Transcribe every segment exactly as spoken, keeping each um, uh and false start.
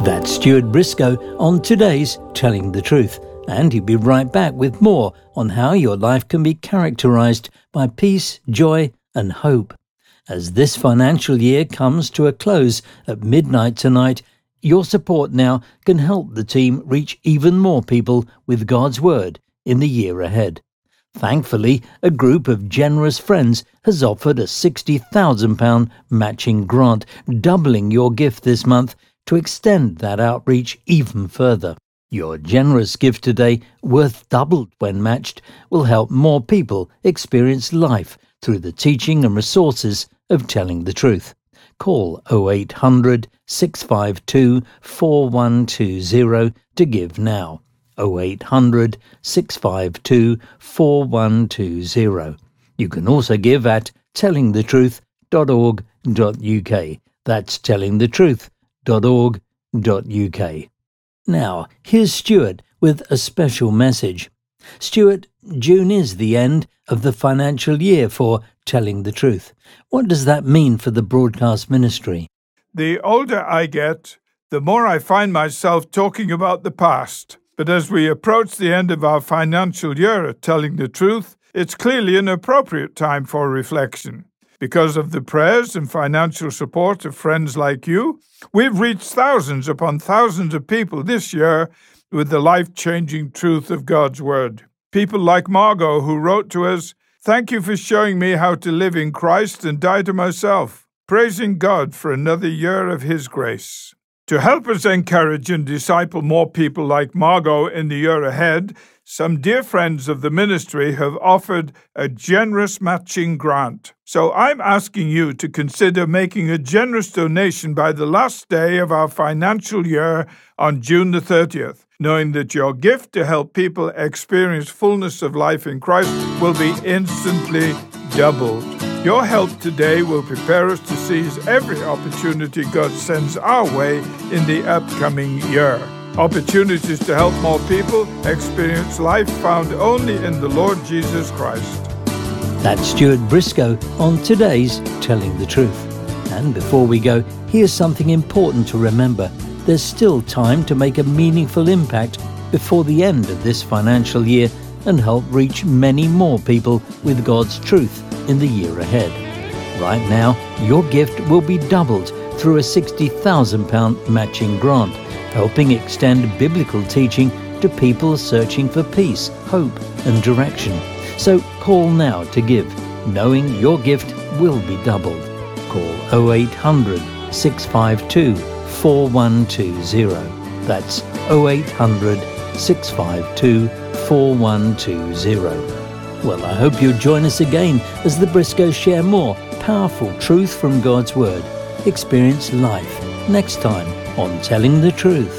That's Stuart Briscoe on today's Telling the Truth, and he'll be right back with more on how your life can be characterised by peace, joy and hope. As this financial year comes to a close at midnight tonight, your support now can help the team reach even more people with God's Word in the year ahead. Thankfully, a group of generous friends has offered a sixty thousand pounds matching grant, doubling your gift this month to extend that outreach even further. Your generous gift today, worth doubled when matched, will help more people experience life through the teaching and resources of Telling the Truth. Call oh eight hundred, six five two, four one two zero to give now. oh eight hundred, six five two, four one two zero. You can also give at telling the truth dot org dot U K. That's telling the truth dot org dot U K. Now, here's Stuart with a special message. Stuart, June is the end of the financial year for Telling the Truth. What does that mean for the broadcast ministry? The older I get, the more I find myself talking about the past. But as we approach the end of our financial year at Telling the Truth, it's clearly an appropriate time for reflection. Because of the prayers and financial support of friends like you, we've reached thousands upon thousands of people this year with the life-changing truth of God's Word. People like Margot, who wrote to us, "Thank you for showing me how to live in Christ and die to myself, praising God for another year of His grace." To help us encourage and disciple more people like Margot in the year ahead, some dear friends of the ministry have offered a generous matching grant. So I'm asking you to consider making a generous donation by the last day of our financial year on June the thirtieth, knowing that your gift to help people experience fullness of life in Christ will be instantly doubled. Your help today will prepare us to seize every opportunity God sends our way in the upcoming year. Opportunities to help more people experience life found only in the Lord Jesus Christ. That's Stuart Briscoe on today's Telling the Truth. And before we go, here's something important to remember. There's still time to make a meaningful impact before the end of this financial year and help reach many more people with God's truth in the year ahead. Right now, your gift will be doubled through a sixty thousand pounds matching grant, helping extend biblical teaching to people searching for peace, hope and direction. So call now to give, knowing your gift will be doubled. Call oh eight hundred, six five two, four one two zero. That's oh eight hundred, six five two, four one two zero. Well, I hope you'll join us again as the Briscoes share more powerful truth from God's Word. Experience life next time on Telling the Truth.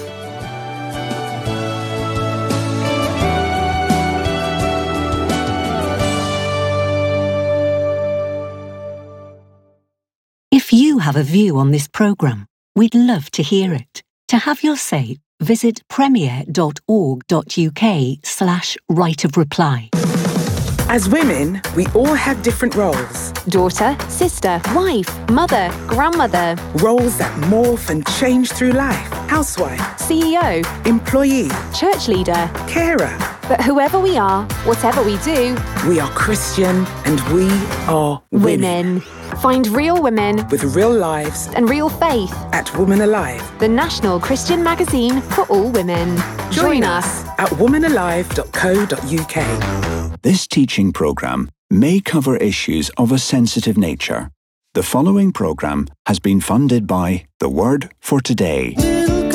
If you have a view on this programme, we'd love to hear it. To have your say, visit premier dot org dot U K slash right of reply. As women, we all have different roles. Daughter, sister, wife, mother, grandmother. Roles that morph and change through life. Housewife, C E O, employee, church leader. carer. But whoever we are, whatever we do, We are Christian and we are women. women. Find real women With real lives and real faith. at Woman Alive. The National Christian magazine for all women. Join us. at woman alive dot co dot U K. This teaching programme may cover issues of a sensitive nature. The following programme has been funded by The Word for Today.